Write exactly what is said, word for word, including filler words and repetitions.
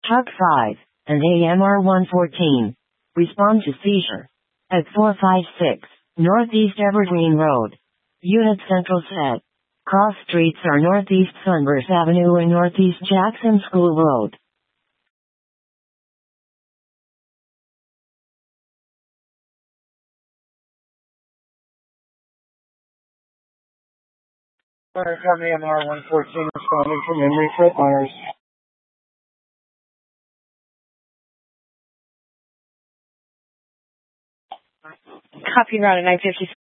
Truck five, and A M R one fourteen. Respond to seizure. At four five six, Northeast Evergreen Road. Unit Central set. Cross streets are Northeast Sunburst Avenue and Northeast Jackson School Road. Fire Company M R one fourteen responding from Emory Fred Myers. Copy route at nine fifty.